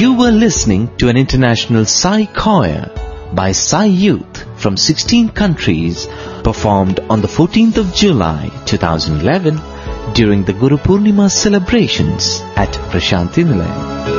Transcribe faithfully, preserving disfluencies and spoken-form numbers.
You were listening to an international Sai choir by Sai Youth from sixteen countries, performed on the fourteenth of July twenty eleven during the Guru Purnima celebrations at Prashanti Nilayam.